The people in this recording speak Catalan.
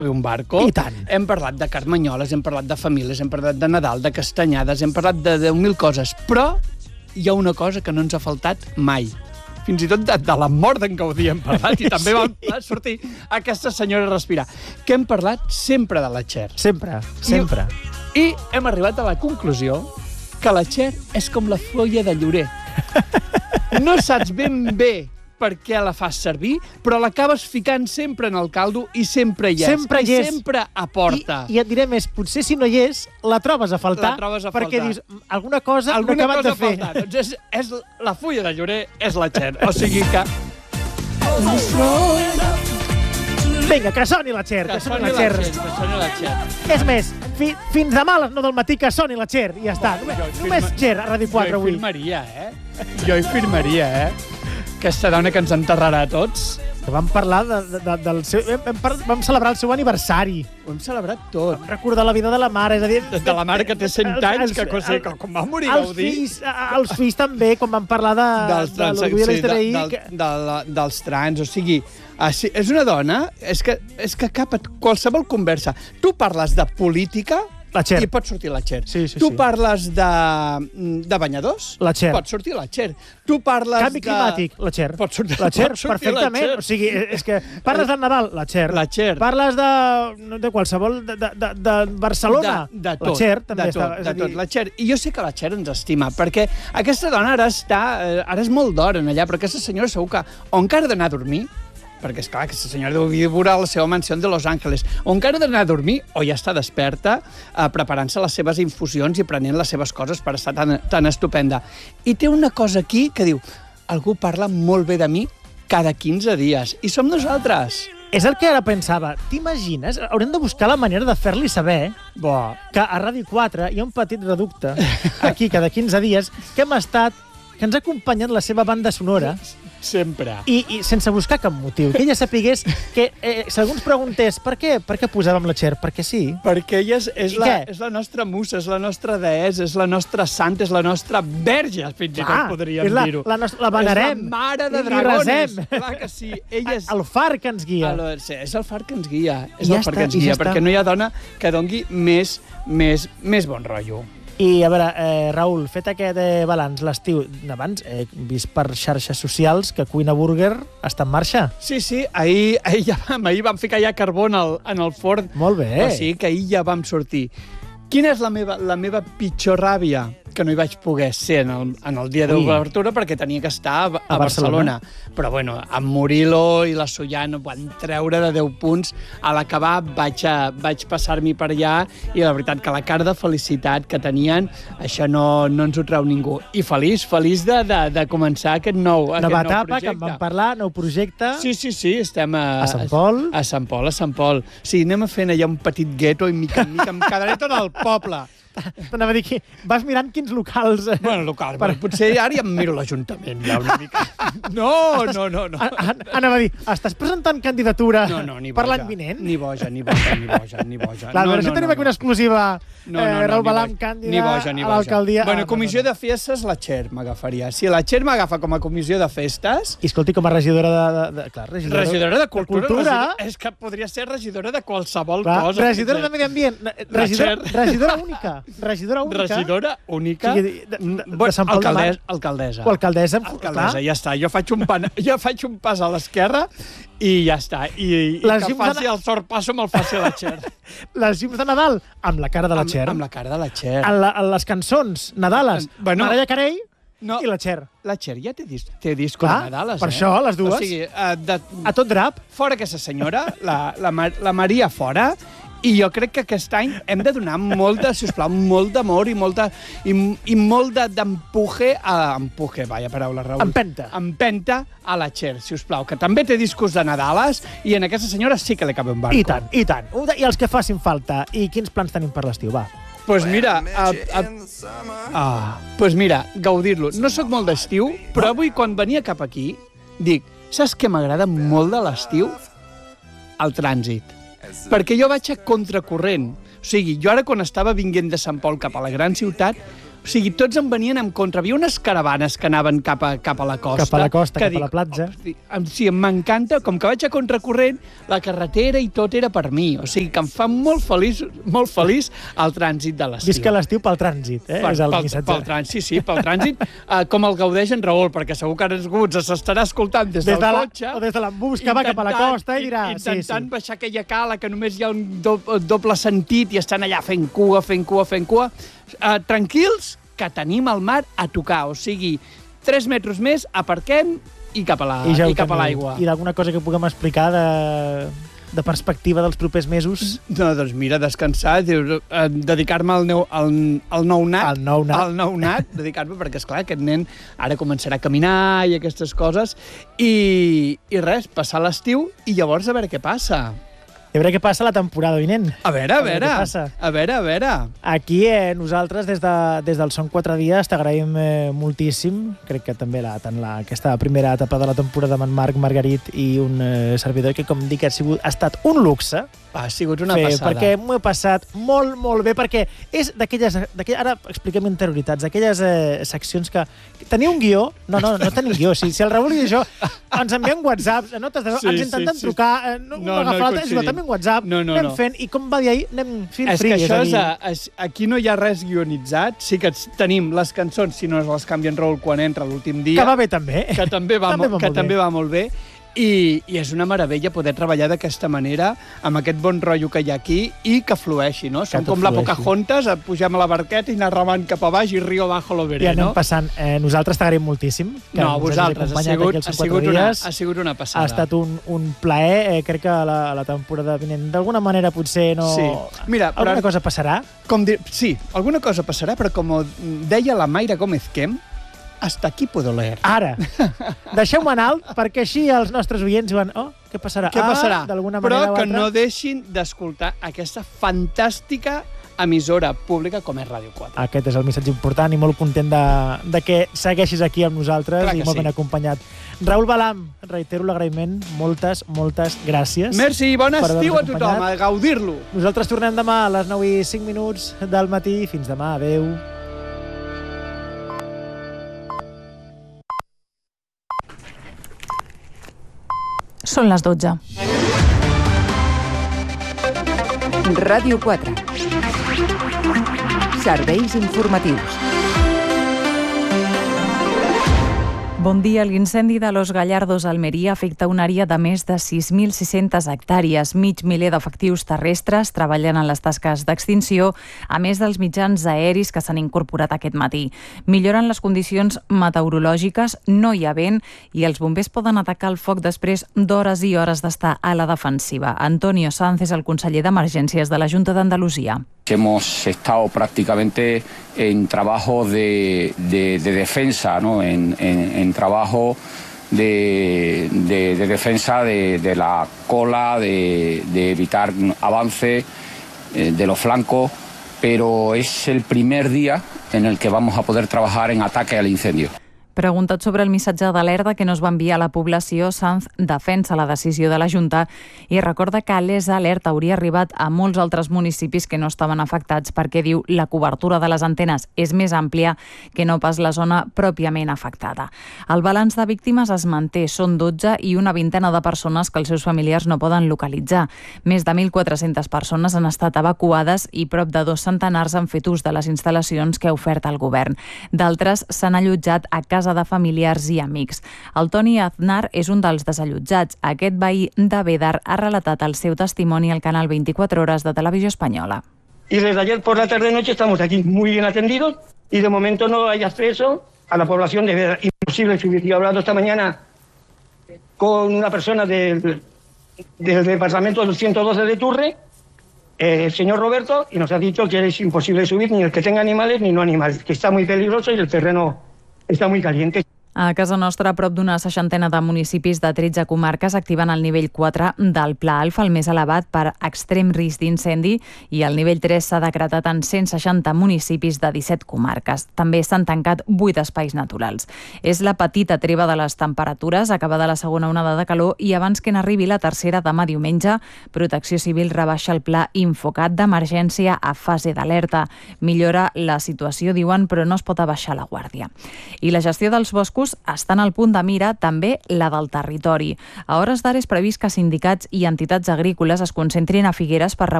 un barco. I tant. Hem parlat de carmanyoles, hem parlat de famílies, hem parlat de Nadal, de castanyades, hem parlat de 10.000 coses, però hi ha una cosa que no ens ha faltat mai. Fins i tot de la mort d'en Gaudí hem parlat i també va sortir aquesta senyora a respirar. Que hem parlat sempre de la Cher. Sempre, sempre. I hem arribat a la conclusió que la Cher és com la folla de llorer. No saps ben bé per què la fas servir, però l'acabes ficant sempre en el caldo i sempre hi és. Sempre hi és. Sempre aporta. I et diré més, potser si no hi és, la trobes a faltar. La trobes a perquè faltar. Dius, alguna cosa no he acabat de fer. Doncs és la fulla de llorer és la Cher. O sigui que... Vinga, que soni la Cher, que soni la Cher. Que soni la Cher. És més, fins demà a les 9 del matí que soni la Cher. I ja està. Només Cher a Ràdio 4 avui. Jo hi firmaria, Aquesta dona que ens enterrarà a tots. Que vam parlar del seu... Vam celebrar el seu aniversari. Ho hem celebrat tot. Vam recordar la vida de la mare, és a dir... De la mare que té 100 anys, que com va morir Gaudí. Els fills també, quan vam parlar de l'orgull LGTBI... Dels trans, o sigui... És una dona, és que cap a qualsevol conversa. Tu parles de política... La Cher. I pot sortir la Cher. Sí. Tu parles de banyadors? La Cher. Pot sortir la Cher. Tu parles Canvi climàtic? La Cher. Pot sortir la Cher, perfectament. O sigui, és que parles del Nadal? La Cher. La Cher. Parles de qualsevol... de Barcelona? De tot. La Cher també està... De tot, la Cher. I jo sé que la Cher ens estima, perquè aquesta dona ara és molt d'hora en allà, però aquesta senyora segur que o encara ha d'anar a dormir, perquè, esclar, aquesta senyora deu viure a la seva mansió de Los Angeles, o encara ha d'anar a dormir, o ja està desperta, preparant-se les seves infusions i prenent les seves coses per estar tan estupenda. I té una cosa aquí que diu, algú parla molt bé de mi cada 15 dies, i som nosaltres. És el que ara pensava. T'imagines? Haurem de buscar la manera de fer-li saber que a Ràdio 4 hi ha un petit reducte, aquí, cada 15 dies, que ens ha acompanyat la seva banda sonora. Sempre. I sense buscar cap motiu. Que ella sapigués que, si algú ens preguntés per què posàvem la Cher? Perquè sí. Perquè ella és la nostra musa, és la nostra deessa, és la nostra santa, és la nostra verge, fins i tot podríem dir-ho. La venerem. És la mare de dragones. Clar que sí. Ella és el far que ens guia. És el far que ens guia. És el far que ens guia, perquè no hi ha dona que doni més bon rotllo. I, a veure, Raül, fet aquest balanç, l'estiu, abans he vist per xarxes socials que Cuina Burger està en marxa. Sí, ahir vam ficar ja carbó en el forn. Molt bé. O sigui que ahir ja vam sortir. Quina és la meva pitjor ràbia? Que no hi vaig poder ser en el dia d'obertura perquè tenia que estar a Barcelona. Però, bueno, en Murilo i la Sollana van treure de 10 punts. A l'acabar vaig passar-m'hi per allà i la veritat que la cara de felicitat que tenien, això no ens ho treu ningú. I feliç de començar aquest nou projecte. Nova etapa, que en vam parlar, nou projecte. Sí, estem a Sant Pol. A Sant Pol. Sí, anem a fer allà un petit gueto i mica en mica em quedaré tot el poble. T'anava a dir que vas mirant quins locals... Bueno, locals, potser ara ja em miro l'Ajuntament, ja, una mica. No. Anava a dir, estàs presentant candidatura per l'any vinent? Ni boja. Clar, a veure si tenim aquí una exclusiva, Raül Balam, candidat a l'alcaldia. Bueno, comissió de festes, la Cher m'agafaria. Si la Cher m'agafa com a comissió de festes... I escolti, com a regidora regidora de cultura. És que podria ser regidora de qualsevol cosa. Regidora de medi ambient. Regidora única. Regidora única. Alcaldessa. O alcaldessa, ja està. Jo faig un pas a l'esquerra i ja està. I que faci el sorpasso me'l faci la Cher. Les llums de Nadal, amb la cara de la Cher. Amb la cara de la Cher. Les cançons Nadales, Mariah Carey i la Cher. La Cher ja té disco de Nadales, per això, les dues. O sigui, a tot drap. Fora aquesta senyora, la Maria fora. I jo crec que aquest any hem de donar molt d'amor i molt d'empuje vaya paraula, Raül. Empenta a la Cher, sisplau, que també té discos de Nadales i en aquesta senyora sí que li cabe un barco. I tant. I els que facin falta. I quins plans tenim per l'estiu, va? Doncs mira, gaudir-lo. No sóc molt d'estiu, però avui quan venia cap aquí dic, saps què m'agrada molt de l'estiu? El trànsit. Perquè jo vaig a contracorrent. O sigui, jo ara quan estava vinguent de Sant Pol cap a la gran ciutat, O sigui, tots em venien en contra. Havia unes caravanes que anaven cap a la costa. Cap a la costa, cap a la platja. Sí, m'encanta. Com que vaig a contracorrent, la carretera i tot era per mi. O sigui, que em fa molt feliç el trànsit de l'estiu. Visca l'estiu pel trànsit, és el missatge. Pel trànsit, sí, pel trànsit. Com el gaudeix en Raül, perquè segur que ara s'estarà escoltant des del cotxe. O des de l'embús que va cap a la costa i dirà... Intentant baixar aquella cala que només hi ha un doble sentit i estan allà fent cua. Tranquils, que tenim el mar a tocar. O sigui, 3 metres més, aparquem i cap a l'aigua. I alguna cosa que puguem explicar de perspectiva dels propers mesos? No, doncs mira, descansar, dedicar-me al nounat, dedicar-me, perquè, esclar, aquest nen ara començarà a caminar i aquestes coses, i res, passar l'estiu i llavors a veure què passa. I a veure què passa la temporada vinent. A veure. Aquí nosaltres, des del Són 4 dies, t'agraïm moltíssim. Crec que també aquesta primera etapa de la temporada amb en Marc, Margarit i un servidor que, com dic, ha estat un luxe. Ha sigut una passada. Perquè m'ho he passat molt, molt bé, perquè és d'aquelles... Ara expliquem interioritats, d'aquelles seccions que... Teniu un guió? No tenim guió. Si el Raül i jo ens enviem whatsapps, ens intenten trucar, no agafar l'altre, sinó també en WhatsApp, anem fent, i com va dir ahir, anem fil free. És que això aquí no hi ha res guionitzat, sí que tenim les cançons, si no les canvia en Raül quan entra l'últim dia. Que va bé també. Que també va molt bé. I és una meravella poder treballar d'aquesta manera, amb aquest bon rotllo que hi ha aquí, i que flueixi, no? Som com la Pocahontas, pugem a la barqueta i anar remant cap a baix i río abajo lo veré, no? I anem passant. Nosaltres t'agraïm moltíssim. No, vosaltres. Ha sigut una passada. Ha estat un plaer. Crec que la temporada vinent, d'alguna manera, potser no... Sí. Mira, alguna cosa passarà? Sí, alguna cosa passarà, però com deia la Mayra Gómez Kem, hasta aquí puedo leer. Ara, deixeu-me en alt, perquè així els nostres oients diuen, què passarà? D'alguna manera però que no deixin d'escoltar aquesta fantàstica emissora pública com és Ràdio 4. Aquest és el missatge important i molt content de que segueixis aquí amb nosaltres i molt ben acompanyat. Raül Balam, reitero l'agraïment, moltes gràcies. Merci, bon estiu a tothom, a gaudir-lo. Nosaltres tornem demà a les 9:05 del matí. Fins demà, adeu. Són les 12. Ràdio 4. Serveis informatius. Bon dia. L'incendi de Los Gallardos a Almeria afecta una àrea de més de 6.600 hectàrees. Mig miler d'efectius terrestres treballen en les tasques d'extinció, a més dels mitjans aeris que s'han incorporat aquest matí. Milloren les condicions meteorològiques, no hi ha vent i els bombers poden atacar el foc després d'hores i hores d'estar a la defensiva. Antonio Sanz és el conseller d'Emergències de la Junta d'Andalusia. Hemos estado prácticamente en trabajo de defensa, ¿no? En trabajo de defensa de la cola, de evitar avance de los flancos, pero es el primer día en el que vamos a poder trabajar en ataque al incendio. Preguntat sobre el missatge d'alerta que no es va enviar a la població, Sanz defensa la decisió de la Junta i recorda que l'ESA alerta hauria arribat a molts altres municipis que no estaven afectats perquè, diu, la cobertura de les antenes és més àmplia que no pas la zona pròpiament afectada. El balanç de víctimes es manté, són 12 i una vintena de persones que els seus familiars no poden localitzar. Més de 1.400 persones han estat evacuades i prop de 2 centenars han fet ús de les instal·lacions que ha ofert el govern. D'altres s'han allotjat a casa de familiars i amics. El Toni Aznar és un dels desallotjats. Aquest veí de Bédar ha relatat el seu testimoni al canal 24 Hores de Televisió Espanyola. Y desde ayer por la tarde-noche estamos aquí muy bien atendidos y de momento no hay acceso a la población de Bédar. Imposible subir. Yo he hablado esta mañana con una persona del departamento del 112 de Turre, el señor Roberto, y nos ha dicho que es imposible subir ni el que tenga animales ni no animales, que está muy peligroso y el terreno está muy caliente. A casa nostra, a prop d'una 60 de municipis de 13 comarques activen el nivell 4 del Pla Alfa, el més elevat per extrem risc d'incendi, i el nivell 3 s'ha decretat en 160 municipis de 17 comarques. També s'han tancat 8 espais naturals. És la petita treva de les temperatures, acabada la segona onada de calor i abans que n'arribi la tercera demà diumenge, Protecció Civil rebaixa el pla Infocat d'emergència a fase d'alerta. Millora la situació, diuen, però no es pot abaixar la guàrdia. I la gestió dels boscos estan al punt de mira també la del territori. A hores d'ara és previst que sindicats i entitats agrícoles es concentrin a Figueres per